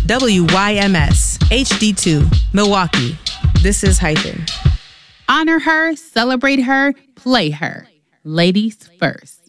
WYMS HD2 Milwaukee. This is Hyphen. Honor her, celebrate her, play her. Ladies first.